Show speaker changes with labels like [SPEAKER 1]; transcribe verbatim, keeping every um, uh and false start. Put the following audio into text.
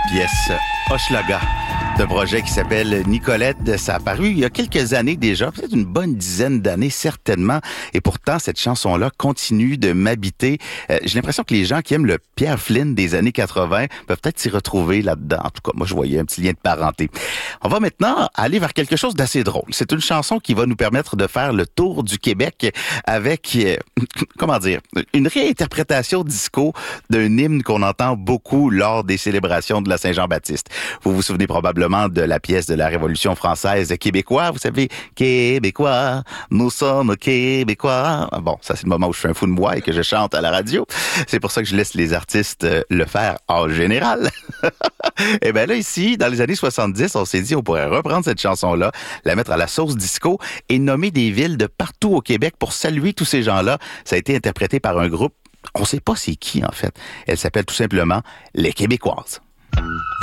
[SPEAKER 1] pièce Hochelaga d'un projet qui s'appelle Nicolette. Ça a paru il y a quelques années déjà, peut-être une bonne dizaine d'années certainement. Et pourtant, cette chanson-là continue de m'habiter. Euh, j'ai l'impression que les gens qui aiment le Pierre Flynn des années quatre-vingts peuvent peut-être s'y retrouver là-dedans. En tout cas, moi, je voyais un petit lien de parenté. On va maintenant aller vers quelque chose d'assez drôle. C'est une chanson qui va nous permettre de faire le tour du Québec avec, euh, comment dire, une réinterprétation disco d'un hymne qu'on entend beaucoup lors des célébrations de la Saint-Jean-Baptiste. Vous vous souvenez probablement de la pièce de la Révolution française Québécois, vous savez, Québécois, nous sommes Québécois. Bon, ça c'est le moment où je fais un fou de moi et que je chante à la radio. C'est pour ça que je laisse les artistes le faire en général. Et bien là, ici, dans les années soixante-dix, on s'est dit on pourrait reprendre cette chanson-là, la mettre à la sauce disco et nommer des villes de partout au Québec pour saluer tous ces gens-là. Ça a été interprété par un groupe, on ne sait pas c'est qui en fait. Elle s'appelle tout simplement Les Québécoises.